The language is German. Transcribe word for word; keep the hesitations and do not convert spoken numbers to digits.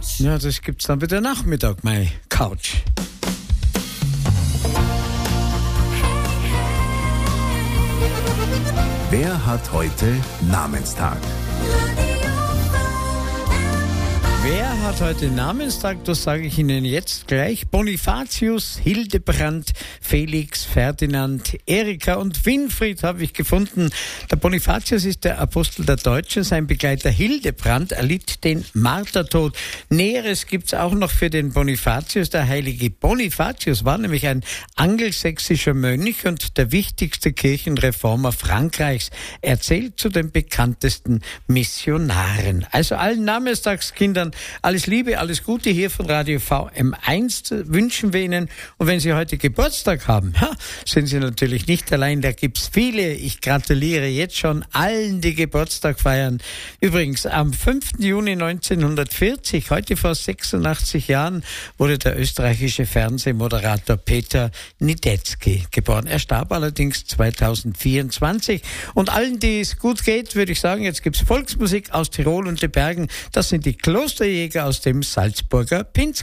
Couch. Ja, das gibt's dann wieder Nachmittag, meine Couch. Wer hat heute Namenstag? Wer hat heute Namenstag? Das sage ich Ihnen jetzt gleich. Bonifatius, Hildebrand, Felix, Ferdinand, Erika und Winfried habe ich gefunden. Der Bonifatius ist der Apostel der Deutschen. Sein Begleiter Hildebrand erlitt den Martertod. Näheres gibt's auch noch für den Bonifatius. Der heilige Bonifatius war nämlich ein angelsächsischer Mönch und der wichtigste Kirchenreformer Frankreichs. Er zählt zu den bekanntesten Missionaren. Also allen Namenstagskindern alles Liebe, alles Gute hier von Radio V M eins wünschen wir Ihnen. Und wenn Sie heute Geburtstag haben, ja, sind Sie natürlich nicht allein. Da gibt's viele. Ich gratuliere jetzt schon allen, die Geburtstag feiern. Übrigens, am fünften Juni neunzehnhundertvierzig, heute vor sechsundachtzig Jahren, wurde der österreichische Fernsehmoderator Peter Niedetzky geboren. Er starb allerdings zweitausendvierundzwanzig. Und allen, die es gut geht, würde ich sagen, jetzt gibt's Volksmusik aus Tirol und den Bergen. Das sind die Klosterjäger aus dem Salzburger Pinzgau.